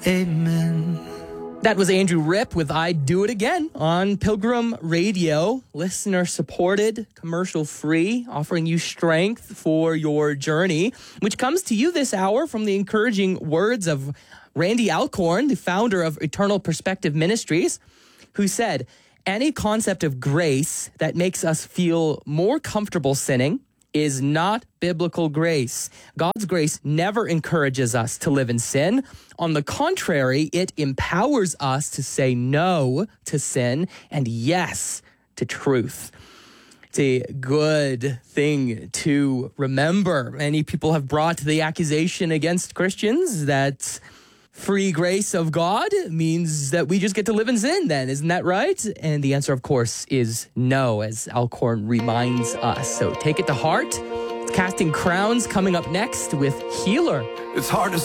Amen. That was Andrew Ripp with I'd Do It Again on Pilgrim Radio, listener-supported, commercial-free, offering you strength for your journey, which comes to you this hour from the encouraging words of Randy Alcorn, the founder of Eternal Perspective Ministries, who said, "Any concept of grace that makes us feel more comfortable sinning is not biblical grace. God's grace never encourages us to live in sin. On the contrary, it empowers us to say no to sin and yes to truth." It's a good thing to remember. Many people have brought the accusation against Christians that free grace of God means that we just get to live in sin then. Isn't that right? And the answer, of course, is no, as Alcorn reminds us. So take it to heart. Casting Crowns coming up next with Healer. It's hard to